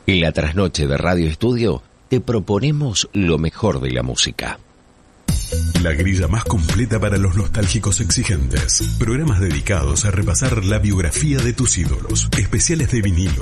En la trasnoche de Radio Estudio te proponemos lo mejor de la música. La grilla más completa para los nostálgicos exigentes. Programas dedicados a repasar la biografía de tus ídolos. Especiales de vinilo,